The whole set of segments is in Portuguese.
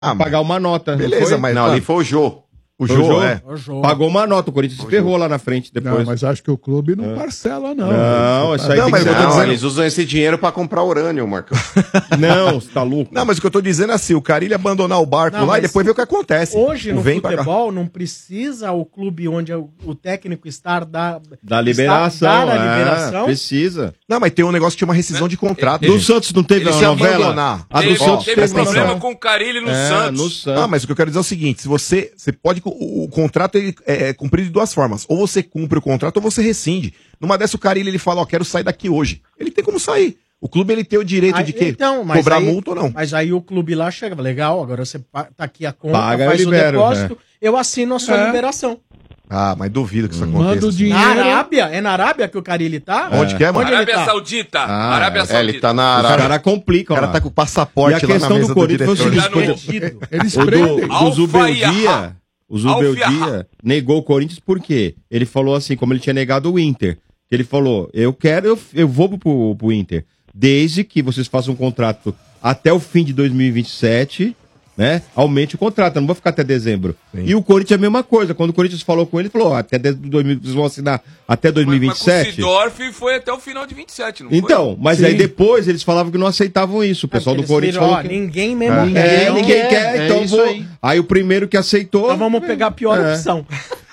pagar uma nota. Beleza, mas não, ali foi o Jô. O Jô, é. Pagou uma nota, o Corinthians se ferrou lá na frente depois. Não, mas acho que o clube não parcela, não. Não, isso aí Não, tem mas que eu tô dizendo... eles usam esse dinheiro pra comprar urânio, Marcão. Não, você tá louco. Não, mas o que eu tô dizendo é assim, o Carille abandonar o barco Não, lá e mas depois ver o que acontece. Hoje, no Vem pra cá. futebol, não precisa o clube onde o técnico está Da liberação. dar a liberação. Precisa. Não, mas tem um negócio que chama rescisão de contrato. Do Santos não teve Ele uma se novela? abandonar. A do Teve, Santos teve teve problema novela. com o Carille no Santos. No Santos. Ah, mas o que eu quero dizer é o seguinte, se você pode, o contrato ele é cumprido de duas formas, ou você cumpre o contrato ou você rescinde. Numa dessa o Carille ele fala, ó, quero sair daqui hoje. Ele tem como sair. O clube ele tem o direito de quê? Então, mas cobrar aí, multa ou não. Mas aí o clube lá chega, legal, agora você tá aqui a conta, Paga, faz eu libero, o depósito, eu assino a sua liberação. Ah, mas duvido que isso Manda aconteça. o assim. dinheiro. Na Arábia? É na Arábia que o Carille tá? Onde que é, mano? Onde ele Arábia tá? Saudita. Ah, Arábia Saudita. ele tá na Os Arábia. caras complicam O cara lá. tá com o E passaporte a lá na questão mesa do do Corinthians foi o diretor. seguinte, Já no- Eles O prendem. do Zubeldia, Al-Fayha. o Zubeldia negou o Corinthians por quê? Ele falou assim, como ele tinha negado o Inter. Ele falou, eu vou pro Inter, desde que vocês façam um contrato até o fim de 2027, né? Aumente o contrato, eu não vou ficar até dezembro. Sim. E o Corinthians é a mesma coisa. Quando o Corinthians falou com ele, ele falou, vocês vão assinar até Mas com o 2027. Sidorf foi até o final de 27, não foi? Então, mas Sim. aí depois eles falavam que não aceitavam isso. O pessoal do Eles Corinthians viram, falou ó, que... ninguém mesmo Ninguém quer, é então isso vou... aí. Aí o primeiro que aceitou... Então vamos pegar a pior opção.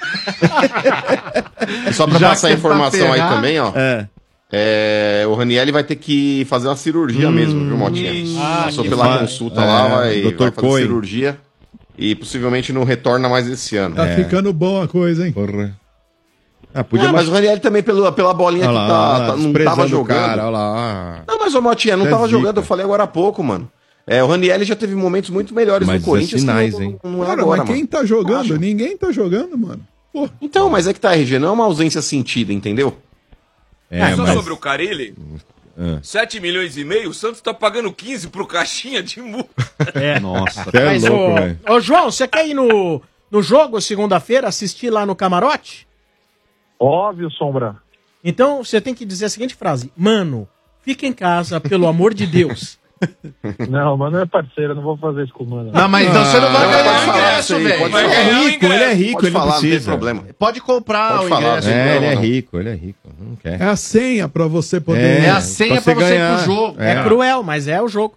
E só pra Já passar a que é pra informação aí ferrar, também, ó. O Ranieri vai ter que fazer uma cirurgia mesmo, viu, Motinha? Passou pela fala- consulta lá, vai Dr. fazer Cohen. cirurgia. E possivelmente não retorna mais esse ano. Tá ficando bom a coisa, hein? Porra. Ah, podia Mas o Ranieri também, pela bolinha Olha que lá, não desprezando tava o jogando. cara, olha lá. Não, mas o Motinha não É tava zica. jogando, eu falei agora há pouco, mano. O Ranieri já teve momentos muito melhores Mas no Corinthians. é sinais, que hein? não é Cara, agora, mas quem mano. tá jogando? Ninguém tá jogando, mano. Pô, Então, mas é que tá, RG, não é uma ausência sentida, entendeu? Só mas... sobre o Carille, 7 milhões e meio, o Santos tá pagando 15 pro caixinha de multa. Nossa. Você é Mas, louco, velho. ô João, você quer ir no jogo segunda-feira, assistir lá no Camarote? Óbvio, Sombra. Então você tem que dizer a seguinte frase: mano, fica em casa, pelo amor de Deus. Não, mano é parceiro, eu não vou fazer isso com o mano. Não, mas então você não vai Não, ganhar pode o falar ingresso, isso aí, velho. pode Vai falar. ganhar o Ele é rico, Pode ele não falar, não tem precisa. problema. Pode comprar Pode o falar, ingresso. né? Ele é Não. rico, não quer. é a senha pra você poder... É a senha pra você ir pro jogo. É cruel, mas é o jogo.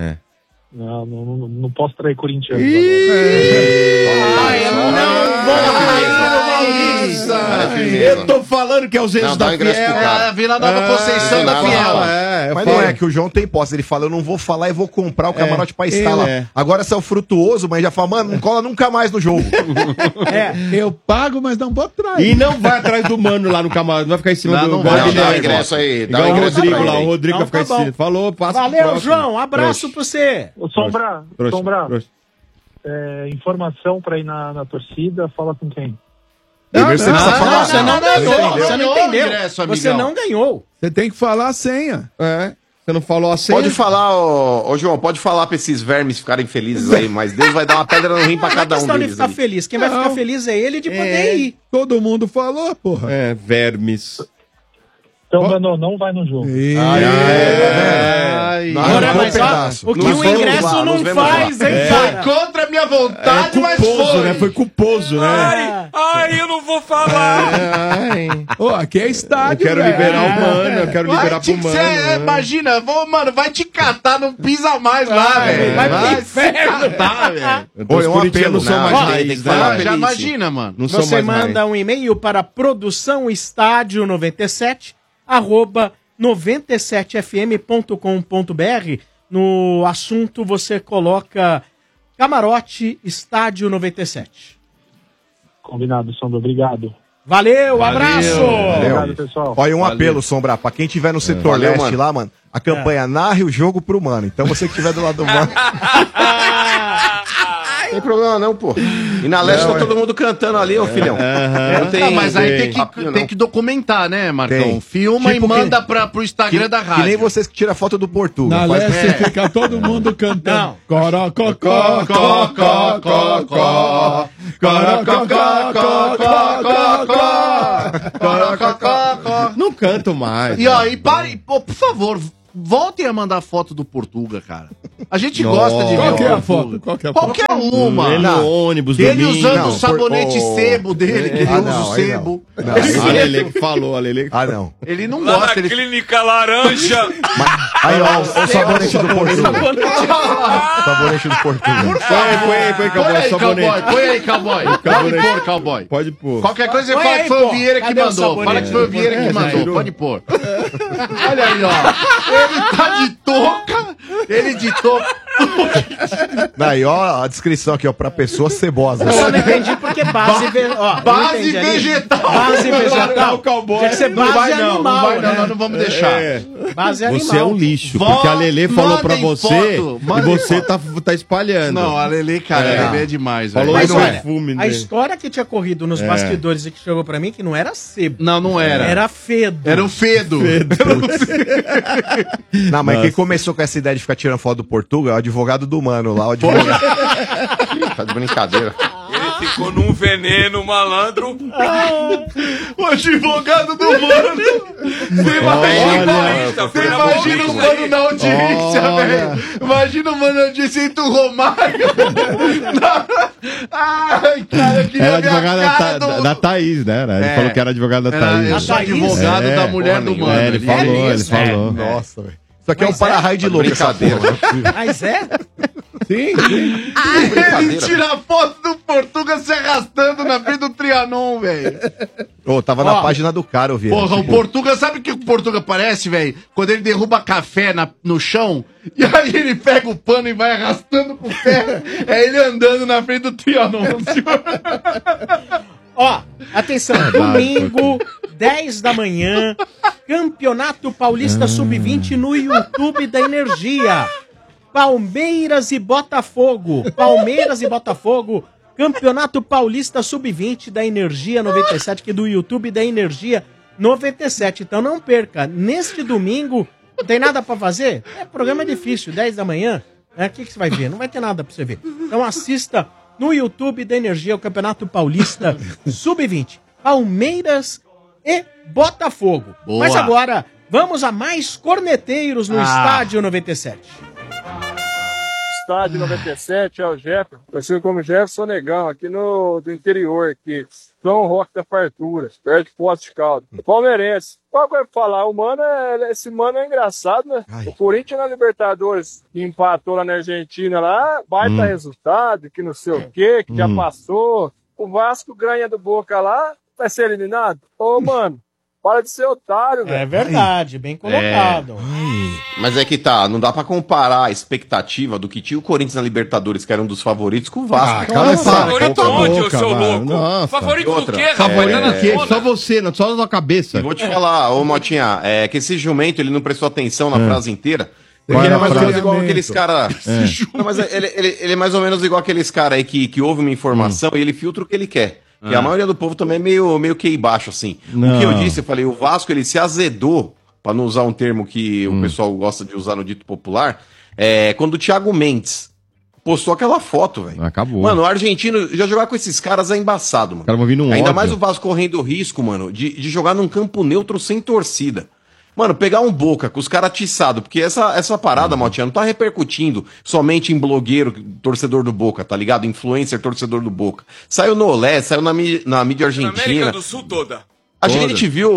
Não posso trair corintiano. Eu tô falando que é o Zenzo Não, dá da um ingresso pro Fiel. cara. É a Vila Nova Conceição da nada, Fiel. Mas não é que o João tem posse. Ele fala, eu não vou falar e vou comprar o camarote pra estar lá. é. Agora se é o Frutuoso, mas já fala, mano, não cola nunca mais no jogo. Eu pago, mas não vou atrás. E não vai atrás do mano lá no camarote, não vai ficar em cima Não, do não vai. Não, dá o Guilherme. ingresso aí, dá Igual o o ingresso Rodrigo pra lá, ele. o Rodrigo Então vai ficar tá em cima. bom. Falou, passa pro Valeu, próximo. João. Abraço pra você. Ô, Sombra, Trouxa, Sombra, trouxa. informação pra ir na torcida, fala com quem? Primeiro você precisa falar. Você não ganhou. Você não entendeu. o ingresso, Você amigão. não ganhou. Você tem que falar a senha. Você não falou a senha? Pode falar, ô João, pode falar pra esses vermes ficarem felizes aí, mas Deus vai dar uma pedra no rim pra Não é cada um questão de deles. ficar ali. feliz. Quem vai ficar feliz é ele de poder ir. Todo mundo falou, porra. Vermes. Então, mano, não vai no jogo. Não, Agora, arrancou mas um ó, pedaço. o que Nos o vemos ingresso lá, não nos vemos faz, lá. hein, cara? Contra a minha vontade, mas Culposo, foi. né? Foi culposo, né? Ai, eu não vou falar. Ô, aqui é Eu estádio, quero velho. liberar o mano, eu quero liberar pro tinha que mano. ser, imagina, mano, vai te catar, não pisa mais lá, velho. vai pro inferno. Tá, velho. Então, os Foi um corintianos apelo, não são né? mais Tem raiz, que né? falar Já velhice. imagina, mano. Não são Você mais manda raiz. um e-mail para produçãoestádio97@97fm.com.br. No assunto você coloca Camarote Estádio 97. Combinado, Sombra, obrigado. Valeu, abraço! Obrigado, pessoal. Olha, um apelo, Sombra, pra quem tiver no setor Valeu, leste mano. lá, mano, a campanha narre o jogo pro mano. Então você que tiver do lado do mano. Não tem problema não, pô. E na leste tá todo mundo cantando ali, ô filhão. Não tem, Não, mas aí papinho, tem não. que documentar, né, Marcão? Tem. Filma Tipo e manda pro Instagram da rádio. Que nem vocês que tiram foto do Portugal. Na Faz- leste fica todo mundo cantando. Não. Corococó, cocó, Não canto mais. E aí, pare, pô, por favor, voltem a mandar foto do Portuga, cara. A gente Nossa. gosta de ver Qual que é a o foto? Portuga. Qual que é a foto? Qualquer uma. Ele no ônibus, Ele domingo. usando Não, o sabonete o- sebo dele, que ele Ah, usa não, o aí sebo. não. A Lele que falou, a Lele. Ah, não. Ele não Lá na gosta, ele clínica laranja. Aí, ó, o sabonete do Portugal. Sabonete do Portugal. Põe, Põe aí, sabonete. cowboy. Põe aí, cowboy. Pode Sabonete. pôr, cowboy. Pode pôr. Qualquer coisa você Põe fala aí, que foi o pô. Vieira que Cadê o mandou. sabonete? Fala que foi o Vieira que mandou. tirou. Pode pôr. Olha aí, ó. Ele tá de touca. Ele de touca. Aí, ó, a descrição aqui, ó, pra pessoa cebosa. Eu só não entendi porque base... Base vegetal. Base vegetal. cowboy. Tinha que ser base animal, né? Não vamos deixar. Base animal. Você é um lixo, Vó, porque a Lele falou pra mandem você foto, e mandem você tá espalhando. Não, a Lele, cara, a Lele é demais, velho. Falou Mas isso não no é. perfume, A né? história que tinha corrido nos bastidores e que chegou pra mim, que não era sebo. Não, não era. Era fedo. Era o Fedo. Não, mas quem começou com essa ideia de ficar tirando foto do Portugal é o advogado do mano lá, o advogado. Tá de brincadeira. Ele ficou num veneno, malandro. O advogado do mano. Você imagina o mano na audiência, velho. Imagina o mano na audiência entre o Romário. Ai, cara, eu queria Era ver a advogado cara da Thaís, né? Ele É. falou que era advogado da Era, eu Thaís. sou advogado É, da mulher do mano. ele falou, ele falou. Nossa, velho. Isso aqui é um Mas para-raio de louco, essa Brincadeira. porra. Mas é? Sim, sim. Ele tira a foto do Portuga se arrastando na frente do Trianon, velho. Ô, tava na página do cara, eu vi. Porra, o Portuga, sabe o que o Portuga parece, velho? Quando ele derruba café no chão, e aí ele pega o pano e vai arrastando com o pé, é ele andando na frente do Trianon. Ó, atenção, domingo, 10 da manhã, Campeonato Paulista Sub-20 no YouTube da Energia. Palmeiras e Botafogo. Palmeiras e Botafogo. Campeonato Paulista Sub-20 da Energia 97, que é do YouTube da Energia 97. Então não perca. Neste domingo, não tem nada pra fazer? Programa é difícil, 10 da manhã. O que você vai ver? Não vai ter nada pra você ver. Então assista no YouTube da Energia o Campeonato Paulista Sub-20. Palmeiras e Botafogo. Boa. Mas agora, vamos a mais corneteiros no Estádio 97. Estádio 97, é o Jefferson, conhecido como Jefferson Negão, aqui do interior, aqui, São Roque da Fartura, perto de Poços de Caldas. Palmeirense. Qual que eu ia falar? O mano esse mano é engraçado, né? O Corinthians na Libertadores, que empatou lá na Argentina, lá, baita resultado, que não sei o quê, que já passou. O Vasco ganha do Boca lá, vai ser eliminado? Ô, mano, para de ser otário, velho. É verdade, bem colocado. Mas é que tá, não dá pra comparar a expectativa do que tinha o Corinthians na Libertadores, que era um dos favoritos, com o Vasco. Favorito onde, ô seu louco? Nossa. Favorito do Outra. quê, rapaz? Favorito Tá na do quê? zona. Só você, não, só na sua cabeça. E vou te falar, ô Motinha, que esse jumento, ele não prestou atenção na frase inteira. Qual Porque ele era é a mais ou menos frase? igual aqueles caras. Mas ele é mais ou menos igual aqueles caras aí que ouve uma informação e ele filtra o que ele quer. E a maioria do povo também é meio que aí baixo, assim. Não. O que eu disse, eu falei, o Vasco, ele se azedou, pra não usar um termo que o pessoal gosta de usar no dito popular, quando o Thiago Mendes postou aquela foto, velho. Acabou. Mano, o argentino, já jogar com esses caras é embaçado, mano. Os caras vão vir num Ainda ódio. mais o Vasco correndo o risco, mano, de jogar num campo neutro sem torcida. Mano, pegar um Boca com os caras atiçados, porque essa parada, Motinha, não tá repercutindo somente em blogueiro, torcedor do Boca, tá ligado? Influencer, torcedor do Boca. Saiu no Olé, saiu na mídia Na América argentina. do Sul toda. A gente viu,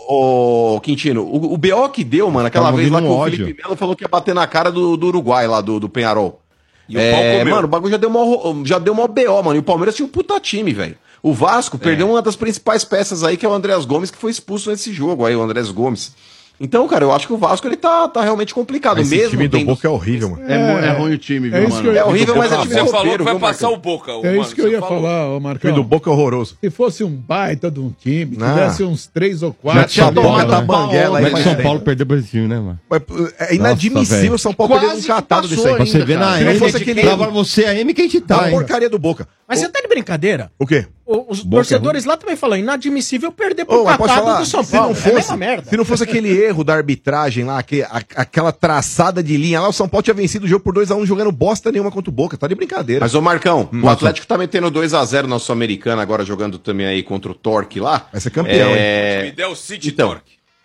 o Quintino, o BO que deu, mano, aquela Tava vez lá que vindo o ódio. Felipe Melo falou que ia bater na cara do Uruguai lá, do Penharol. E o pau comeu. Mano, o bagulho já deu mó BO, mano. E o Palmeiras tinha um puta time, velho. O Vasco perdeu uma das principais peças aí, que é o Andrés Gomes, que foi expulso nesse jogo aí, o Andrés Gomes. Então, cara, eu acho que o Vasco, ele tá realmente complicado. Esse mesmo time do tendo- Boca é horrível, mano. É ruim o time, viu, isso mano? que eu ia- É horrível, mas é Você time falou roupeiro, que vai viu, passar Marcão? o Boca. É isso que eu ia falar, ô O Marcão. time do Boca é horroroso. Se fosse um baita de um time, Não. tivesse uns 3 ou Já 4. tinha São Paulo, tomado a né? banguela aí Mas faz São tempo. Paulo perdeu pro esse time, né, mano? É inadmissível velho. o São Paulo perder um Quase que catado passou desse aí. ainda, Você vê na cara. Se não M, fosse aquele pra você a M que a gente Da tá, hein? porcaria do Boca. Mas você tá de brincadeira? O quê? Os Boca torcedores lá também falam, inadmissível perder pro Ô, mas posso catado falar? do São Se Paulo. não É a mesma fosse, merda. se não fosse aquele erro da arbitragem lá, aquela traçada de linha lá, o São Paulo tinha vencido o jogo por 2-1 jogando bosta nenhuma contra o Boca. Tá de brincadeira. Mas, ô Marcão, o Atlético tá metendo 2-0 na Sul-Americana, agora jogando também aí contra o Torque lá. Vai ser campeão, hein? Me deu o City Então, Torque.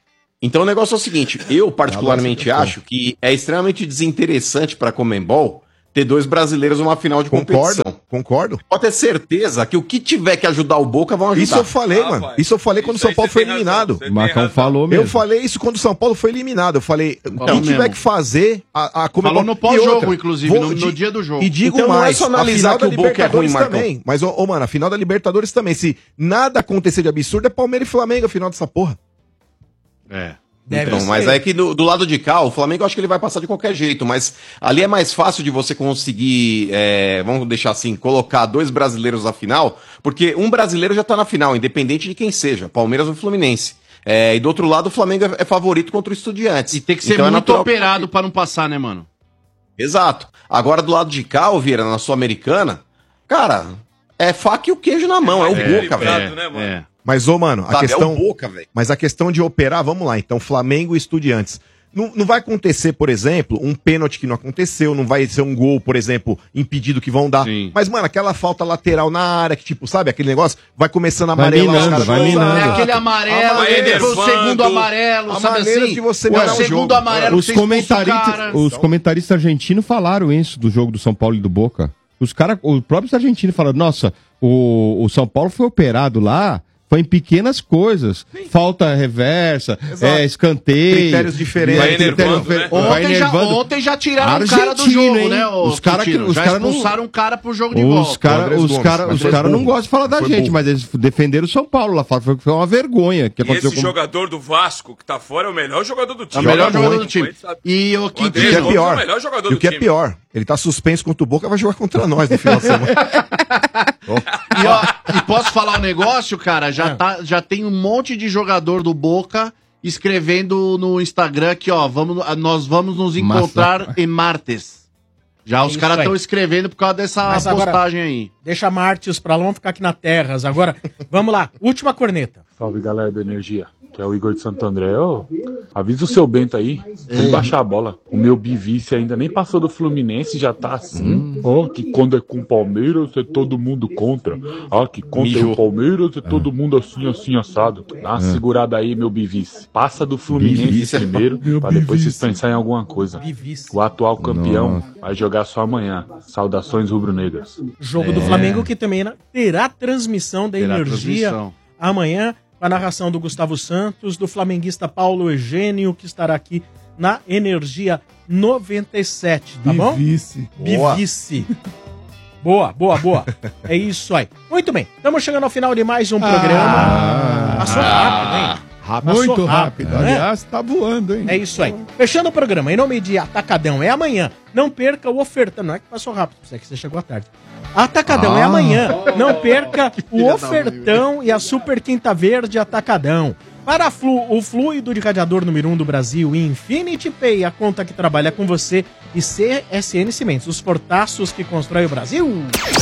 Então o negócio é o seguinte, eu particularmente acho que é extremamente desinteressante pra Conmebol ter 2 brasileiros numa final de competição. Concordo. Pode ter certeza que o que tiver que ajudar o Boca vão ajudar. Isso eu falei, mano. Isso eu falei quando o São Paulo foi eliminado. O Marcão falou mesmo. Eu falei isso quando o São Paulo foi eliminado. Eu falei, Falou quem tiver mesmo. que fazer, a Conmebol... Falou no E pós-jogo, outra, inclusive, no dia do jogo. E digo Então não é mais, só a analisar final que da o Boca é ruim, Libertadores Marcão. também. Mas, mano, a final da Libertadores também. Se nada acontecer de absurdo, é Palmeiras e Flamengo a final dessa porra. É. Então, mas é que do lado de cá, o Flamengo eu acho que ele vai passar de qualquer jeito, mas ali é mais fácil de você conseguir, vamos deixar assim, colocar 2 brasileiros na final, porque um brasileiro já tá na final, independente de quem seja, Palmeiras ou Fluminense. E do outro lado, o Flamengo é favorito contra o Estudiantes. E tem que ser Então é muito natural- operado pra não passar, né, mano? Exato. Agora do lado de cá, ô Vieira, na Sul-Americana, cara, é faca e o queijo na mão, é o Boca, velho. né, mano? Mas, mano, a Sabe, questão... é o Boca, velho. Mas a questão de operar, vamos lá, então, Flamengo e Estudiantes. Não vai acontecer, por exemplo, um pênalti que não aconteceu, não vai ser um gol, por exemplo, impedido que vão dar. Sim. Mas, mano, aquela falta lateral na área, que tipo, sabe, aquele negócio, vai começando a Vai amarelar. minando, os caras vai vão minando. usar. É aquele amarelo, Vai depois o enervando. segundo amarelo, Há sabe maneiras assim? de você O melhorar o segundo jogo. amarelo, Os você expulsa o cara. comentaristas argentinos falaram isso do jogo do São Paulo e do Boca. Os próprios argentinos falaram, nossa, o São Paulo foi operado lá, foi em pequenas coisas. Falta reversa, escanteio. Critérios diferentes. Vai enervando, né? Ontem já tiraram o cara do Argentino, jogo, hein? né? Os cara que- os já cara não- expulsaram um cara pro jogo de Os volta. caras não gostam de falar da Foi gente, burro. mas eles defenderam o São Paulo lá. Falaram que foi uma vergonha que E aconteceu esse com jogador do Vasco, que tá fora, é o melhor jogador do É o time. melhor Joga jogador muito, do time. a gente sabe. E o O André E o que é Quintino. Gomes pior, é o melhor jogador e o que do é time. pior, ele tá suspenso contra o Boca, vai jogar contra nós no final de semana. E posso falar um negócio, cara? Já tem um monte de jogador do Boca escrevendo no Instagram que, ó, nós vamos nos encontrar em martes. Já os Isso caras aí. estão escrevendo por causa dessa Mas agora- postagem aí. Deixa Martius pra lá, vamos ficar aqui na Terras. Agora, vamos lá, última corneta. Salve, galera do Energia. Que é o Igor de Santo André. Ô, avisa o seu Bento aí, sem baixar a bola. O meu bivice ainda nem passou do Fluminense, já tá assim. Ó, que quando é com o Palmeiras é todo mundo contra. Ó, que quando é o Palmeiras é todo mundo assim, assim, assado. Dá uma segurada aí, meu bivice. Passa do Fluminense primeiro, pra depois vocês pensar em alguma coisa. Bivice. O atual campeão vai jogar só amanhã. Saudações rubro-negras. Jogo do Flamengo que também terá transmissão da Terá Energia transmissão. amanhã, com a narração do Gustavo Santos, do flamenguista Paulo Eugênio, que estará aqui na Energia 97, tá bom? Bivice. Bivice. Boa. É isso aí. Muito bem, estamos chegando ao final de mais um programa. Passou rápido, hein? Muito rápido. né? Aliás, tá voando, hein? É isso aí. Fechando o programa, em nome de Atacadão, é amanhã. Não perca o ofertão. Não é que passou rápido, é que você chegou à tarde. Atacadão é amanhã. Não perca o ofertão e a Super Quinta Verde Atacadão. Para o fluido de radiador número 1 do Brasil, Infinity Pay, a conta que trabalha com você, e CSN Cimentos, os fortaços que constrói o Brasil.